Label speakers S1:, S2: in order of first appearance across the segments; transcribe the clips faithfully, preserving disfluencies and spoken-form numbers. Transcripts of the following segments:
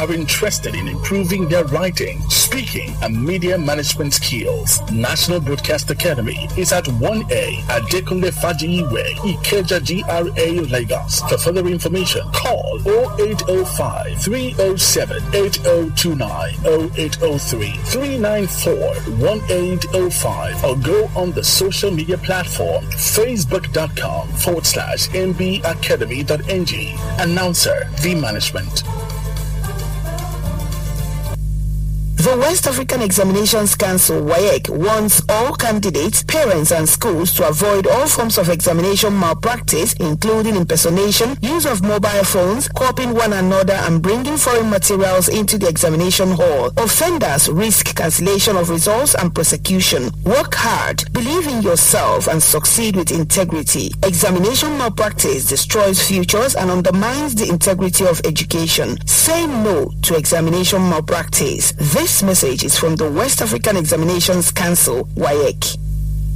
S1: are interested in improving their writing, speaking, and media management skills, National Broadcast Academy is at one A Adekunle Fajiwe, Ikeja G R A, Lagos. For further information, call oh eight oh five, three oh seven, eight oh two nine, oh eight oh three, three nine four, one eight oh five, or go on the social media platform facebook.com forward slash mbacademy.ng. Announcer, V Management.
S2: The West African Examinations Council, W A E C, wants all candidates, parents, and schools to avoid all forms of examination malpractice, including impersonation, use of mobile phones, copying one another, and bringing foreign materials into the examination hall. Offenders risk cancellation of results and prosecution. Work hard, believe in yourself, and succeed with integrity. Examination malpractice destroys futures and undermines the integrity of education. Say no to examination malpractice. This This message is from the West African Examinations Council, W A E C.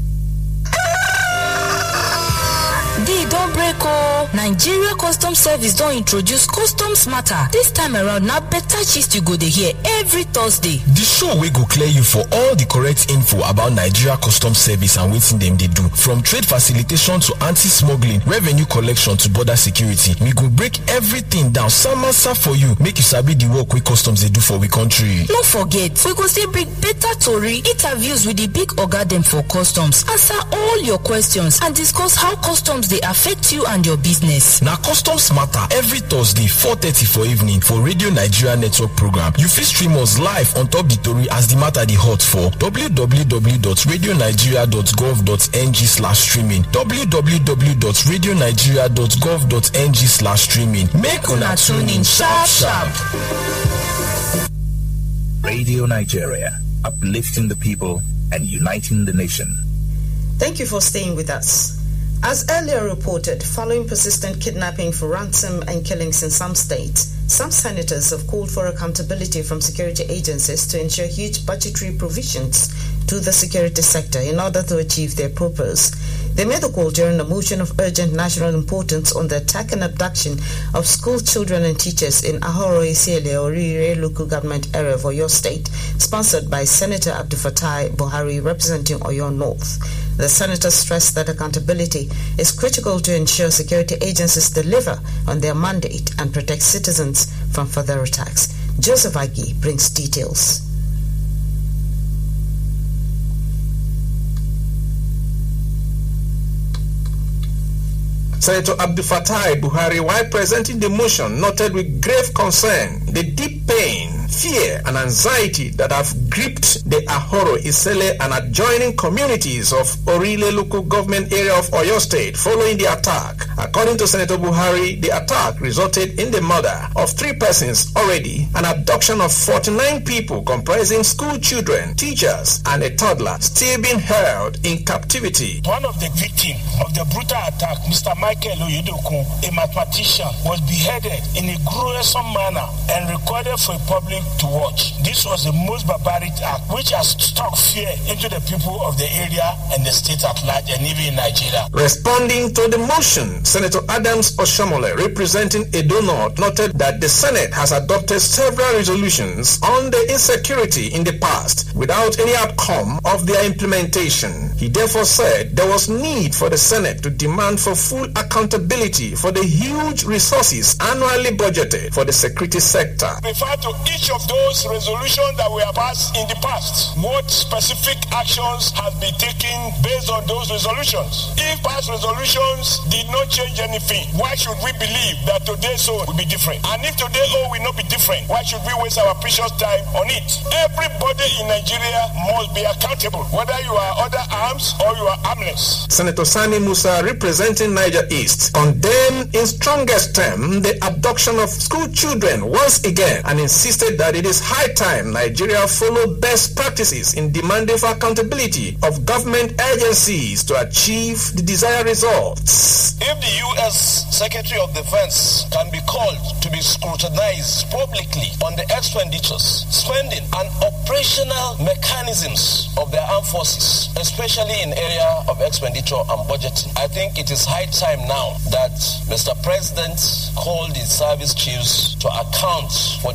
S3: Day don't break oh. Nigeria Customs Service don't introduce Customs Matter. This time around, now better gist you go to hear every Thursday.
S4: The show will go clear you for all the correct info about Nigeria Customs Service and what them they do. From trade facilitation to anti-smuggling, revenue collection to border security. We go break everything down. Samasa for you. Make you sabi the work with customs they do for we country.
S3: Don't forget, we go still bring better story, interviews with the big oga them for customs. Answer all your questions and discuss how customs they affect you and your business.
S4: Now Customs Matter every Thursday four thirty for evening for Radio Nigeria Network program. You fit stream us live on top the story as the matter the hot for w w w dot radio nigeria dot gov dot n g slash streaming w w w dot radio nigeria dot gov dot n g slash streaming. Make una tune in sharp sharp.
S5: Radio Nigeria, uplifting the people and uniting the nation.
S6: Thank you for staying with us. As earlier reported, following persistent kidnapping for ransom and killings in some states, some senators have called for accountability from security agencies to ensure huge budgetary provisions to the security sector in order to achieve their purpose. They made the call during a motion of urgent national importance on the attack and abduction of school children and teachers in Ahoro Isiele, Orire local government area of Oyo State, sponsored by Senator Abdul Fattah Buhari representing Oyo North. The senator stressed that accountability is critical to ensure security agencies deliver on their mandate and protect citizens from further attacks. Joseph Agi brings details.
S7: Senator Abdul Fattah Buhari, while presenting the motion, noted with grave concern the deep pain, fear, and anxiety that have gripped the Ahoro, Isele, and adjoining communities of Orile local government area of Oyo State following the attack. According to Senator Buhari, the attack resulted in the murder of three persons already, an abduction of forty-nine people comprising school children, teachers, and a toddler still being held in captivity.
S8: One of the victims of the brutal attack, Mister Michael Oyedeokun, a mathematician, was beheaded in a gruesome manner and recorded for a public to watch. This was the most barbaric act which has struck fear into the people of the area and the state at large and even in Nigeria.
S7: Responding to the motion, Senator Adams Oshomole, representing Edo North, noted that the Senate has adopted several resolutions on the insecurity in the past without any outcome of their implementation. He therefore said there was need for the Senate to demand for full accountability for the huge resources annually budgeted for the security sector.
S8: Refer to each of those resolutions that were passed in the past. What specific actions have been taken based on those resolutions? If past resolutions did not change anything, why should we believe that today's own will be different? And if today's own will not be different, why should we waste our precious time on it? Everybody in Nigeria must be accountable, whether you are under arms or you are armless.
S7: Senator Sani Musa, representing Niger East, condemned in strongest terms the abduction of school children once again and insisted that it is high time Nigeria follow best practices in demanding for accountability of government agencies to achieve the desired results.
S8: If the U S Secretary of Defense can be called to be scrutinized publicly on the expenditures, spending, and operational mechanisms of their armed forces, especially in area of expenditure and budgeting, I think it is high time now that Mister President called his service chiefs to account for the resources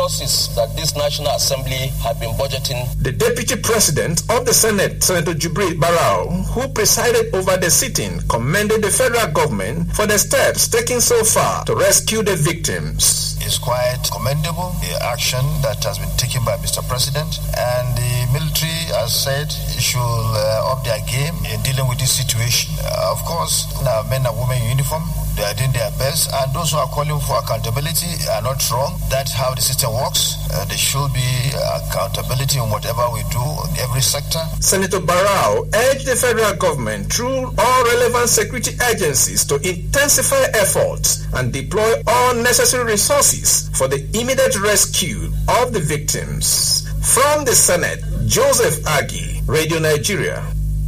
S9: resources that this National Assembly have been budgeting.
S7: The Deputy President of the Senate, Senator Jubril Barau, who presided over the sitting, commended the federal government for the steps taken so far to rescue the victims.
S10: It's quite commendable, the action that has been taken by Mister President, and the military has said it should uh, up their game in dealing with this situation. Uh, of course, now men and women in uniform, they are doing their best, and those who are calling for accountability are not wrong. That's how the system works. Uh, there should be accountability in whatever we do in every sector.
S7: Senator Barau urged the federal government through all relevant security agencies to intensify efforts and deploy all necessary resources for the immediate rescue of the victims. From the Senate, Joseph Agi, Radio Nigeria.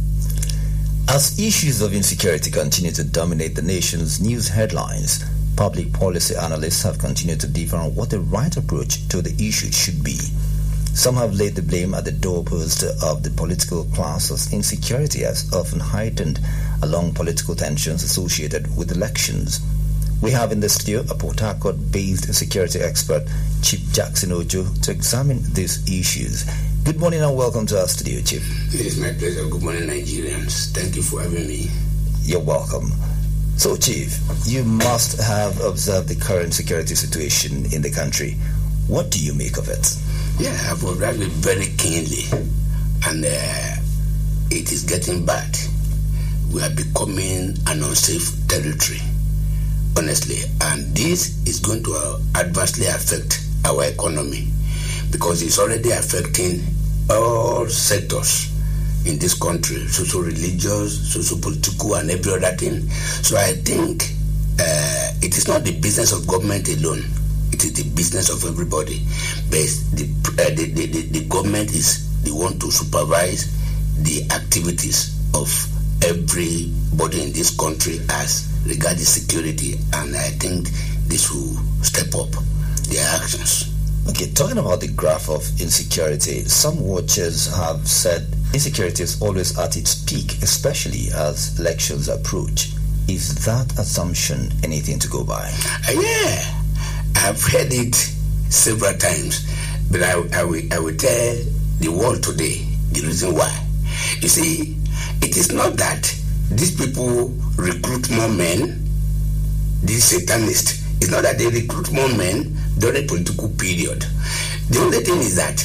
S11: As issues of insecurity continue to dominate the nation's news headlines, public policy analysts have continued to differ on what the right approach to the issue should be. Some have laid the blame at the doorpost of the political class, as insecurity has often heightened along political tensions associated with elections. We have in the studio a Port Harcourt-based security expert, Chief Jackson Ojo, to examine these issues. Good morning and welcome to our studio, Chief.
S12: It is my pleasure. Good morning, Nigerians. Thank you for having me.
S11: You're welcome. So, Chief, you must have observed the current security situation in the country. What do you make of it?
S12: Yeah, I've observed it very keenly, and uh, it is getting bad. We are becoming an unsafe territory, honestly, and this is going to uh, adversely affect our economy, because it's already affecting all sectors in this country, socio-religious, socio-political, and every other thing. So I think uh, it is not the business of government alone. It is the business of everybody. But the, uh, the, the, the, the government is the one to supervise the activities of everybody in this country as regards security. And I think this will step up their actions.
S11: Okay, talking about the graph of insecurity, some watchers have said insecurity is always at its peak, especially as elections approach. Is that assumption anything to go by?
S12: Uh, yeah, I've heard it several times, but I, I, will, I will tell the world today the reason why. You see, it is not that these people recruit more men, these satanists. It's not that they recruit more men during a political period. The only thing is that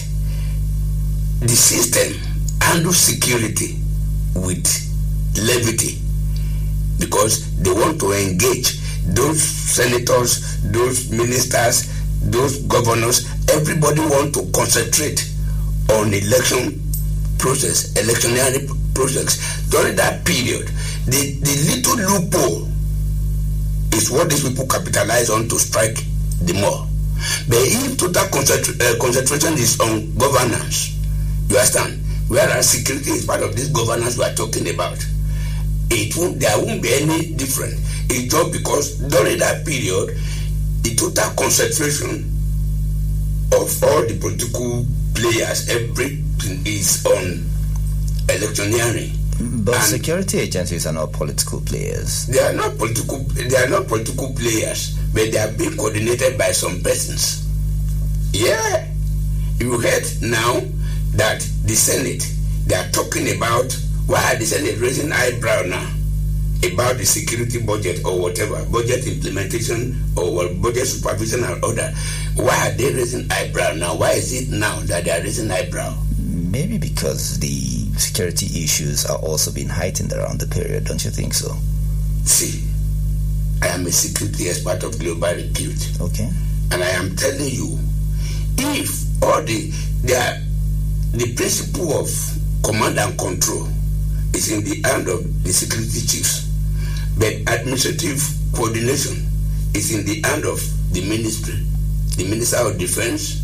S12: the system handles security with levity, because they want to engage those senators, those ministers, those governors. Everybody want to concentrate on election process, electionary process. During that period, the, the little loophole is what these people capitalize on to strike the more. But if total concentra- uh, concentration is on governance, you understand, whereas security is part of this governance we are talking about, it won't, there won't be any difference. It's just because during that period, the total concentration of all the political players, everything is on electioneering.
S11: But and security agencies are not political players.
S12: They are not political. They are not political players, but they are being coordinated by some persons. Yeah, you heard now that the Senate, they are talking about why are the Senate raising eyebrow now about the security budget or whatever, budget implementation or budget supervision and other. Why are they raising eyebrow now? Why is it now that they are raising eyebrow?
S11: Maybe because the security issues are also being heightened around the period, don't you think so?
S12: See, I am a security expert of global repute.
S11: Okay.
S12: And I am telling you, if all the the, the principle of command and control is in the hand of the security chiefs, but administrative coordination is in the hand of the ministry, the Minister of Defense.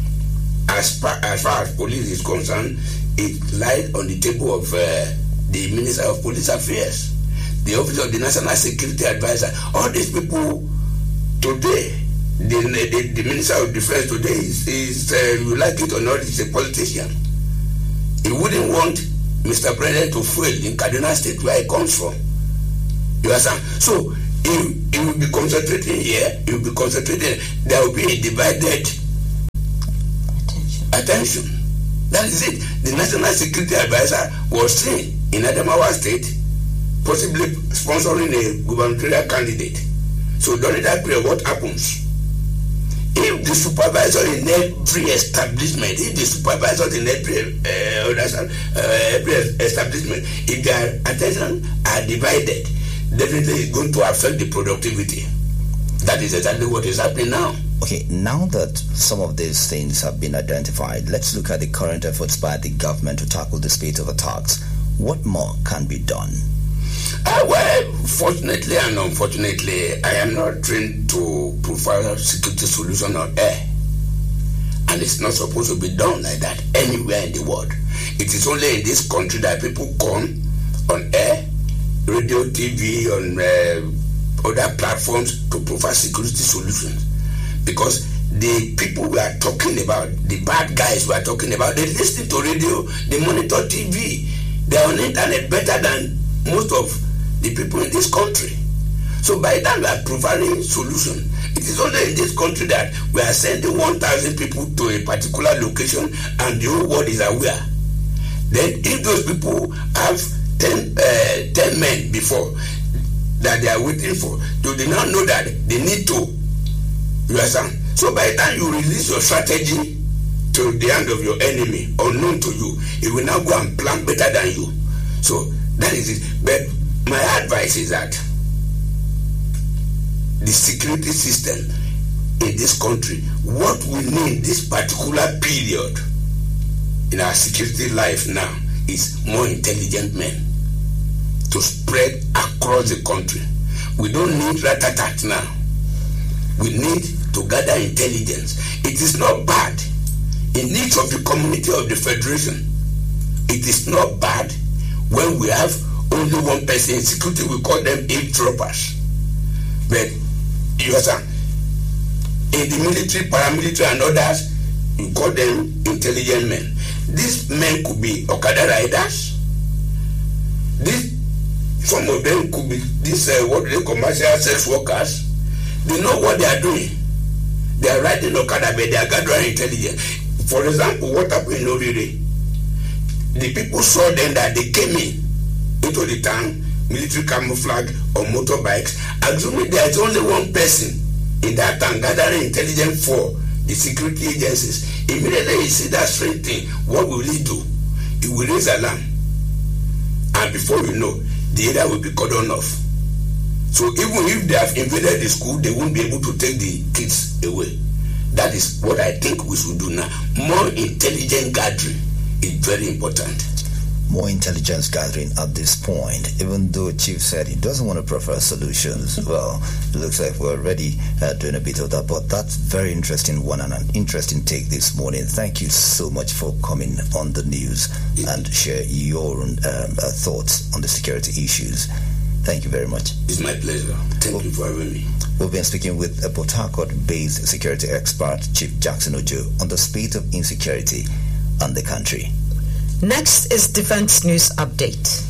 S12: As far, as far as police is concerned, it lies on the table of uh, the Minister of Police Affairs, the Office of the National Security Advisor. All these people today, the, the, the Minister of Defense today is, is uh, you like it or not, is a politician. He wouldn't want Mister President to fail in Kaduna State, where he comes from. You understand? So, he, he will be concentrating here, he will be concentrating, there will be a divided attention. That is it. The National Security Advisor was seen in Adamawa State, possibly sponsoring a gubernatorial candidate. So during that period, what happens? If the supervisor in every establishment, if the supervisors in every, uh, uh, every establishment, if their attention are divided, definitely it's going to affect the productivity. That is exactly what is happening now.
S11: Okay, now that some of these things have been identified, let's look at the current efforts by the government to tackle the spate of attacks. What more can be done?
S12: Uh, well, fortunately and unfortunately, I am not trained to provide a security solution on air. And it's not supposed to be done like that anywhere in the world. It is only in this country that people come on air, radio, T V, on uh, other platforms to provide security solutions. Because the people we are talking about, the bad guys we are talking about, they listen to radio, they monitor T V, they are on the internet better than most of the people in this country. So by the time we are providing solution, it is only in this country that we are sending one thousand people to a particular location and the whole world is aware. Then if those people have ten, uh, ten men before that they are waiting for, do they now know that they need to? You understand? So by the time you release your strategy to the hand of your enemy, unknown to you, it will now go and plan better than you. So that is it. But my advice is that the security system in this country, what we need this particular period in our security life now is more intelligent men to spread across the country. We don't need rat-a-tat now. We need to gather intelligence. It is not bad in each of the community of the Federation. It is not bad when we have only one person in security. We call them eavesdroppers. But you understand, in the military, paramilitary and others, you call them intelligent men. These men could be Okada riders. This, some of them could be these uh, what they commercial sex workers. They know what they are doing. They are riding Okada, but they are gathering intelligence. For example, what happened in Orire? The people saw them that they came in into the town, military camouflage or motorbikes, assuming there is only one person in that town gathering intelligence for the security agencies. Immediately you see that strange thing, what will he do? He will raise alarm. And before you know, the area will be cordoned off. So even if they have invaded the school, they won't be able to take the kids away. That is what I think we should do now. More intelligent gathering is very important.
S11: More intelligence gathering at this point, even though Chief said he doesn't want to prefer solutions. Well, it looks like we're already uh, doing a bit of that, but that's very interesting one and an interesting take this morning. Thank you so much for coming on the news and share your um, uh, thoughts on the security issues. Thank you very much.
S12: It's my pleasure. Thank well, you for having me.
S11: We've been speaking with a Port Harcourt-based security expert, Chief Jackson Ojo, on the spate of insecurity in the country.
S6: Next is Defense News Update.